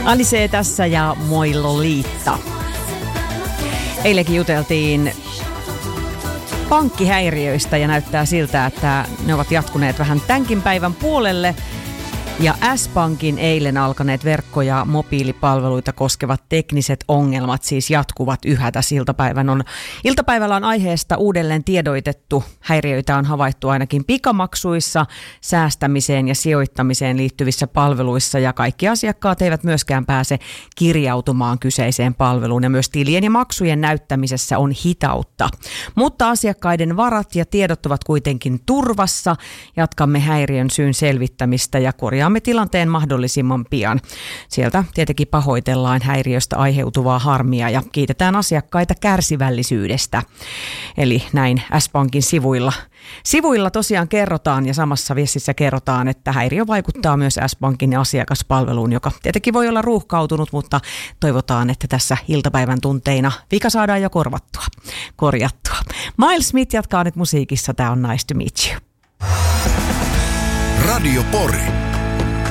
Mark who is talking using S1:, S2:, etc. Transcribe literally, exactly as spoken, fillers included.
S1: Alice tässä ja moi Lolita. Eilenkin juteltiin pankkihäiriöistä ja näyttää siltä, että ne ovat jatkuneet vähän tämänkin päivän puolelle. Ja S-Pankin eilen alkaneet verkko- ja mobiilipalveluita koskevat tekniset ongelmat siis jatkuvat yhä tässä iltapäivän on. Iltapäivällä on aiheesta uudelleen tiedoitettu. Häiriöitä on havaittu ainakin pikamaksuissa, säästämiseen ja sijoittamiseen liittyvissä palveluissa ja kaikki asiakkaat eivät myöskään pääse kirjautumaan kyseiseen palveluun ja myös tilien ja maksujen näyttämisessä on hitautta. Mutta asiakkaiden varat ja tiedot ovat kuitenkin turvassa. Jatkamme häiriön syyn selvittämistä ja korjaamme me tilanteen mahdollisimman pian. Sieltä tietenkin pahoitellaan häiriöstä aiheutuvaa harmia ja kiitetään asiakkaita kärsivällisyydestä. Eli näin S-Pankin sivuilla. Sivuilla tosiaan kerrotaan ja samassa viestissä kerrotaan, että häiriö vaikuttaa myös S-Pankin asiakaspalveluun, joka tietenkin voi olla ruuhkautunut, mutta toivotaan, että tässä iltapäivän tunteina vika saadaan jo korvattua, korjattua. Miles Smith jatkaa nyt musiikissa. Tämä on Nice to Meet You.
S2: Radio Pori.